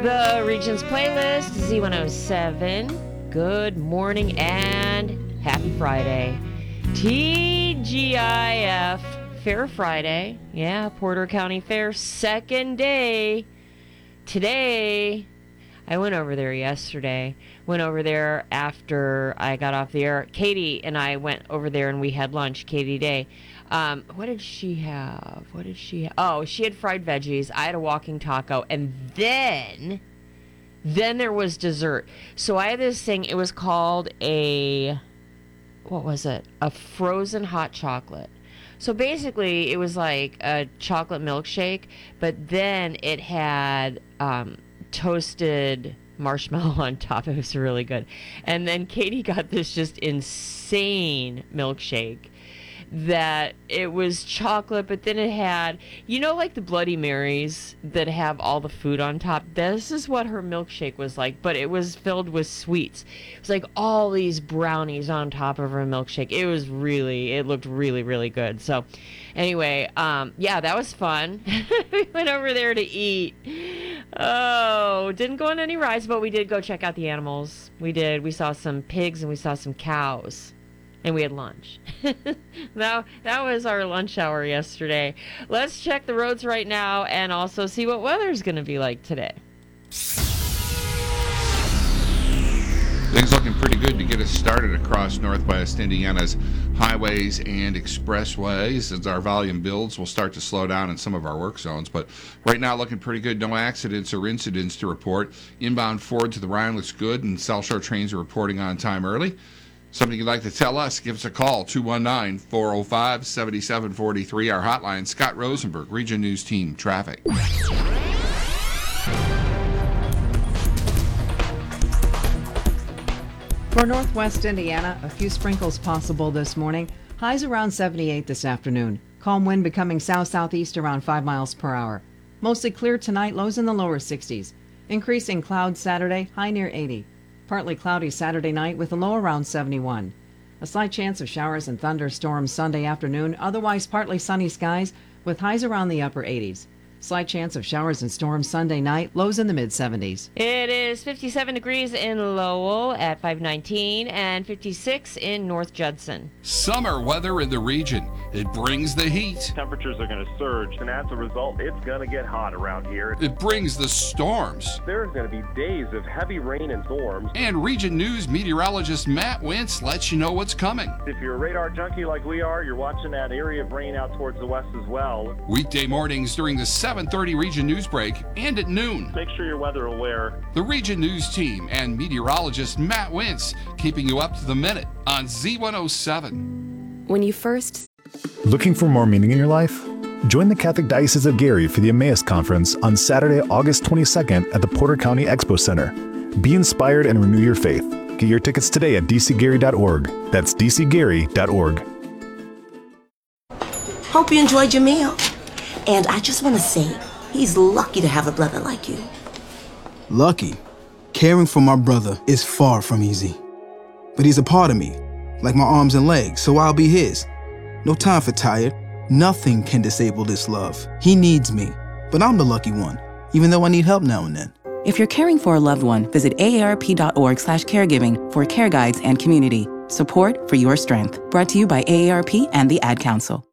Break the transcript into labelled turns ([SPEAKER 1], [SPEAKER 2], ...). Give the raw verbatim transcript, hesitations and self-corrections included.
[SPEAKER 1] The Regions Playlist, Z one oh seven. Good morning and happy Friday. T G I F Fair Friday. Yeah, Porter County Fair, second day. Today, I went over there yesterday. Went over there after I got off the air. Katie and I went over there and we had lunch. Katie Day. Um, what did she have? What did she have? Oh, she had fried veggies. I had a walking taco. And then, then there was dessert. So I had this thing. It was called a, what was it? A frozen hot chocolate. So basically, it was like a chocolate milkshake, but then it had um, toasted marshmallow on top. It was really good. And then Katie got this just insane milkshake that it was chocolate, but then it had, you know, like the Bloody Marys that have all the food on top. This is what her milkshake was like, but it was filled with sweets. It was like all these brownies on top of her milkshake. It was really, it looked really, really good. So anyway, um, yeah, that was fun. We went over there to eat. Oh, didn't go on any rides, but we did go check out the animals. We did. We saw some pigs and we saw some cows. And we had lunch. that, that was our lunch hour yesterday. Let's check the roads right now and also see what weather's going to be like today.
[SPEAKER 2] Things looking pretty good to get us started across Northwest Indiana's highways and expressways. As our volume builds, we'll start to slow down in some of our work zones. But right now, looking pretty good. No accidents or incidents to report. Inbound Ford to the Rhine looks good, and South Shore trains are reporting on time early. Something you'd like to tell us, give us a call, two one nine, four oh five, seven seven four three. Our hotline, Scott Rosenberg, Region News Team, Traffic.
[SPEAKER 3] For Northwest Indiana, a few sprinkles possible this morning. Highs around seventy-eight this afternoon. Calm wind becoming south-southeast around five miles per hour. Mostly clear tonight, lows in the lower sixties. Increasing clouds Saturday, high near eighty. Partly cloudy Saturday night with a low around seventy-one. A slight chance of showers and thunderstorms Sunday afternoon, otherwise partly sunny skies with highs around the upper eighties. Slight chance of showers and storms Sunday night, lows in the mid-seventies.
[SPEAKER 1] It is fifty-seven degrees in Lowell at five nineteen and fifty-six in North Judson.
[SPEAKER 4] Summer weather in the region. It brings the heat.
[SPEAKER 5] Temperatures are going to surge, and as a result, it's going to get hot around here.
[SPEAKER 4] It brings the storms.
[SPEAKER 5] There's going to be days of heavy rain and storms.
[SPEAKER 4] And Region News meteorologist Matt Wentz lets you know what's coming.
[SPEAKER 5] If you're a radar junkie like we are, you're watching that area of rain out towards the west as well.
[SPEAKER 4] Weekday mornings during the seven thirty Region News break and at noon.
[SPEAKER 5] Make sure you're weather aware.
[SPEAKER 4] The Region News team and meteorologist Matt Wentz keeping you up to the minute on Z one oh seven.
[SPEAKER 6] When you first...
[SPEAKER 7] Looking for more meaning in your life? Join the Catholic Diocese of Gary for the Emmaus Conference on Saturday, August twenty-second at the Porter County Expo Center. Be inspired and renew your faith. Get your tickets today at d c gary dot org. That's d c gary dot org.
[SPEAKER 8] Hope you enjoyed your meal. And I just want to say, he's lucky to have a brother like you.
[SPEAKER 9] Lucky? Caring for my brother is far from easy. But he's a part of me, like my arms and legs, so I'll be his. No time for tired. Nothing can disable this love. He needs me, but I'm the lucky one, even though I need help now and then.
[SPEAKER 6] If you're caring for a loved one, visit A A R P dot org slash caregiving for care guides and community. Support for your strength. Brought to you by A A R P and the Ad Council.